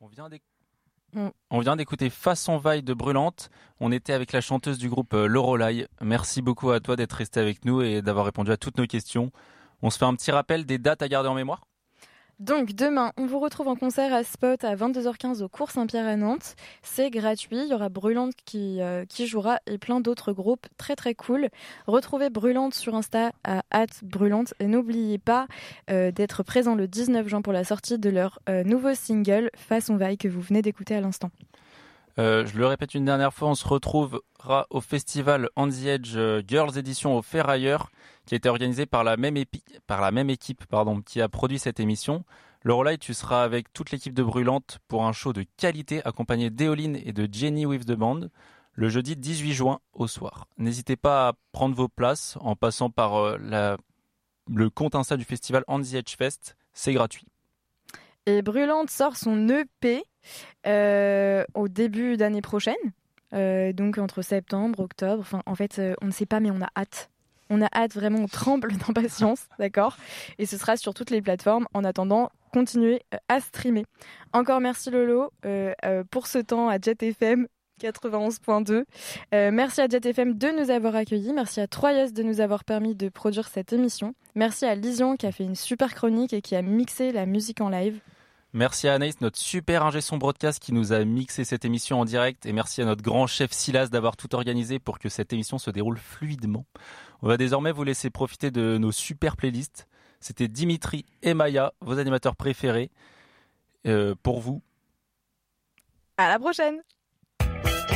On vient d'écouter Façon Vaille de Brûlante. On était avec la chanteuse du groupe Lorelai. Merci beaucoup à toi d'être resté avec nous et d'avoir répondu à toutes nos questions. On se fait un petit rappel des dates à garder en mémoire. Donc demain, on vous retrouve en concert à Spot à 22h15 au Cours Saint-Pierre à Nantes. C'est gratuit, il y aura Brûlante qui jouera et plein d'autres groupes très très cool. Retrouvez Brûlante sur Insta à @brûlante et n'oubliez pas d'être présent le 19 juin pour la sortie de leur nouveau single Façon Vaille que vous venez d'écouter à l'instant. Je le répète une dernière fois, on se retrouvera au festival On the Edge Girls Edition au Ferrailleur, qui a été organisé par la même équipe qui a produit cette émission. Lorelai, tu seras avec toute l'équipe de Brûlante pour un show de qualité accompagné d'Éoline et de Jenny with the Band le jeudi 18 juin au soir. N'hésitez pas à prendre vos places en passant par le compte Insta du festival On the Edge Fest, c'est gratuit. Et Brûlante sort son EP au début d'année prochaine, donc entre septembre, octobre, on ne sait pas mais on a hâte. On a hâte, vraiment, on tremble d'impatience, d'accord ? Et ce sera sur toutes les plateformes. En attendant, continuez à streamer. Encore merci Lolo pour ce temps à Jet FM 91.2. Merci à Jet FM de nous avoir accueillis. Merci à Troyes de nous avoir permis de produire cette émission. Merci à Lysian qui a fait une super chronique et qui a mixé la musique en live. Merci à Anaïs, notre super ingé son broadcast qui nous a mixé cette émission en direct. Et merci à notre grand chef Silas d'avoir tout organisé pour que cette émission se déroule fluidement. On va désormais vous laisser profiter de nos super playlists. C'était Dimitri et Maya, vos animateurs préférés. Pour vous. À la prochaine!